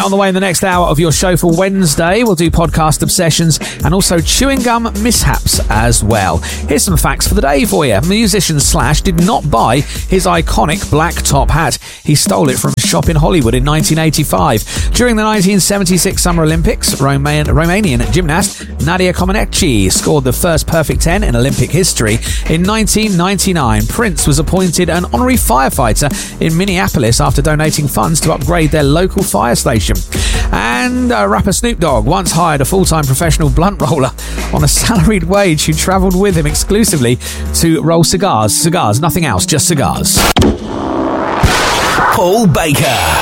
Right, on the way in the next hour of your show for Wednesday, we'll do podcast obsessions and also chewing gum mishaps as well. Here's some facts for the day for you. Musician Slash did not buy his iconic black top hat. He stole it from a shop in Hollywood in 1985. During the 1976 Summer Olympics, Romanian gymnast Nadia Comaneci scored the first perfect 10 in Olympic history. In 1999, Prince was appointed an honorary firefighter in Minneapolis after donating funds to upgrade their local fire station. And rapper Snoop Dogg once hired a full-time professional blunt roller on a salaried wage who travelled with him exclusively to roll cigars. Cigars, nothing else, just cigars. Paul Baker.